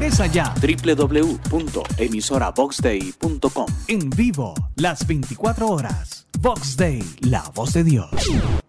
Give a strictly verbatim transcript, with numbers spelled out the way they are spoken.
Ingresa ya doble u doble u doble u punto emisora vox day punto com. en vivo las veinticuatro horas. Vox Day, la voz de Dios.